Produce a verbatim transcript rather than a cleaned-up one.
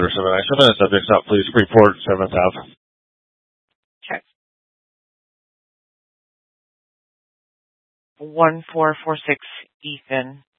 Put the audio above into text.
Motor seven nine seven, subjects out, please report seventh Ave. Check. one four four six, Ethan.